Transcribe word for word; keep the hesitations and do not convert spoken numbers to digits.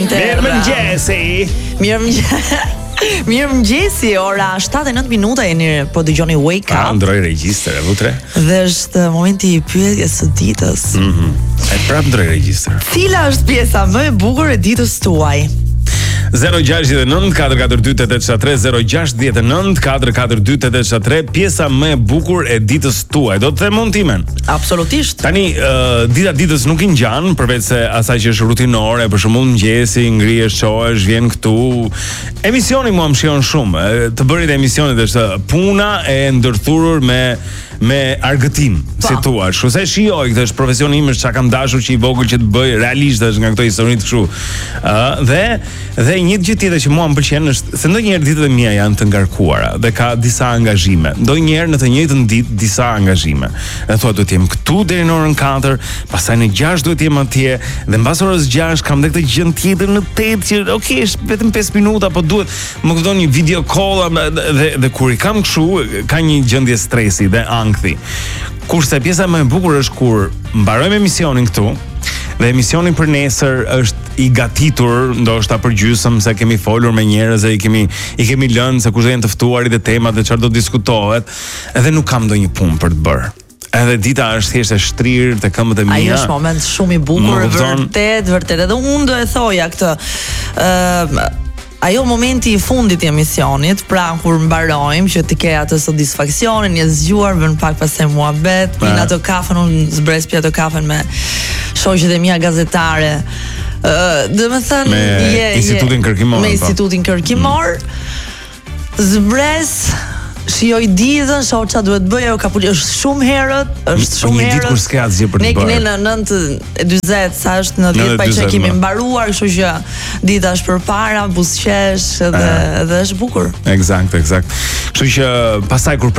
Mirëmëngjesi. Mirëmëngjesi. Mirëmëngjesi, ora shtatë e nëntë minuta jeni po dëgjoni Wake Up. Ah, ndroj regjistër, e vutre. Dhe është momenti i pyetjes së ditës. Mhm. E prap ndroj regjistër. Cila është pjesa më e bukur e ditës tuaj? zero gjasht nëntë katër katër dy tetë tre zero gjasht nëntë katër katër dy tetë tre pjesa më e bukur e ditës tuaj. Do të them unë timen. Absolutisht. Tani uh, dita ditës nuk i ngjan, përveç se asaj që është rutinore, për shembull mëngjesi, ngrihesh, çohesh, vjen këtu. Emisioni mua më shjon shumë. Të bërit e emisionit është puna e ndërthurur me me argëtim, pa. Si thua. Kështu se shijoj, këtë është profesioni im, është çka kam dashur që i vogël që të bëj, realisht është nga këto historitë kështu. Ë uh, dhe dhe një gjë tjetër që mua më pëlqen është se ndonjëherë ditët e mia janë të ngarkuara dhe ka disa angazhime. Ndonjëherë në të njëjtën ditë disa angazhime. Dhe thua duhet të jem këtu deri në orën katër, pastaj në gjashtë duhet të jem atje dhe mbas orës gjashtë kam edhe këtë gjë tjetër në tetë që okay, është vetëm pesë minuta, po duhet më kupton një video call dhe, dhe dhe kur i kam kështu ka një gjendje stresi dhe ankthi. Kurse pjesa më e bukur është kur mbarojmë emisionin këtu dhe emisioni për nesër është i gatitur, ndoshta për gjysmë se kemi folur me njerëz e i kemi i kemi lënë se kush do jenë të ftuarit dhe temat dhe çfarë do diskutohet, edhe nuk kam ndonjë punë për të bërë. Edhe dita është thjesht e shtrirë te këmbët e mia. Ai është moment shumë i bukur, vërtet, vërtet. Edhe unë do e thoja këtë. Ëm uh, Ajo momenti i fundit i emisionit, pra kur mbarojmë që të ke atë satisfaksionin, je zgjuar, vën pak pastaj muhabet, pin ato kafen, unë zbres pi ato kafen me shoqjet e mia gazetare. Ë, uh, domethënë me je Institutin Kërkimor. Me Institutin Kërkimor. Mm. Zbres shijoj ditën, shoh çfarë duhet bëj, ajo ka pul, është shumë herët, është shumë herët. Një ditë kur s'ka asgjë për të bërë. Ne në nëntë e dyzet, sa është në dhjetë pa që kemi mbaruar, kështu që dita është përpara, buzëqesh dhe dhe është bukur. Eksakt, eksakt. Kështu që pastaj kur